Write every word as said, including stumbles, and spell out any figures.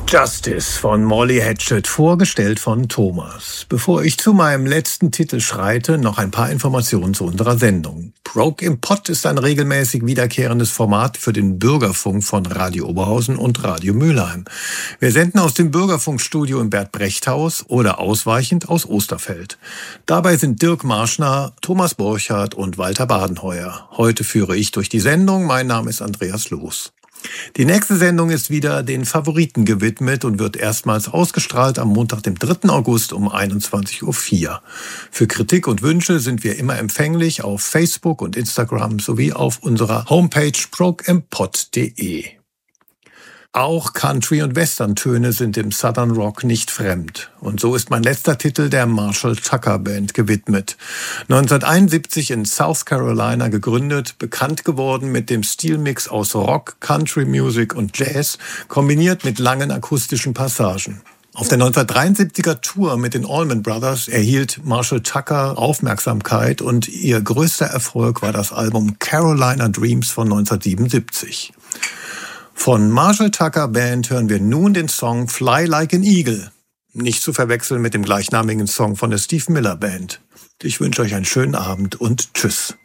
Justice von Molly Hatchet, vorgestellt von Thomas. Bevor ich zu meinem letzten Titel schreite, noch ein paar Informationen zu unserer Sendung. Broke im Pott ist ein regelmäßig wiederkehrendes Format für den Bürgerfunk von Radio Oberhausen und Radio Mülheim. Wir senden aus dem Bürgerfunkstudio im Bert-Brecht-Haus oder ausweichend aus Osterfeld. Dabei sind Dirk Marschner, Thomas Borchardt und Walter Badenheuer. Heute führe ich durch die Sendung. Mein Name ist Andreas Loos. Die nächste Sendung ist wieder den Favoriten gewidmet und wird erstmals ausgestrahlt am Montag, dem dritten August um einundzwanzig Uhr vier. Für Kritik und Wünsche sind wir immer empfänglich auf Facebook und Instagram sowie auf unserer Homepage broke im pott punkt de. Auch Country- und Western-Töne sind dem Southern Rock nicht fremd. Und so ist mein letzter Titel der Marshall Tucker Band gewidmet. neunzehnhunderteinundsiebzig in South Carolina gegründet, bekannt geworden mit dem Stilmix aus Rock, Country Music und Jazz, kombiniert mit langen akustischen Passagen. Auf der neunzehnhundertdreiundsiebziger Tour mit den Allman Brothers erhielt Marshall Tucker Aufmerksamkeit und ihr größter Erfolg war das Album Carolina Dreams von neunzehnhundertsiebenundsiebzig. Von Marshall Tucker Band hören wir nun den Song Fly Like an Eagle. Nicht zu verwechseln mit dem gleichnamigen Song von der Steve Miller Band. Ich wünsche euch einen schönen Abend und tschüss.